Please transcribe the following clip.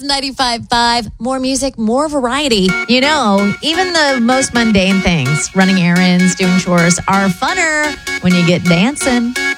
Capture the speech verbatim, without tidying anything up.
ninety-five point five. More music, more variety. You know, even the most mundane things, running errands, doing chores, are funner when you get dancing.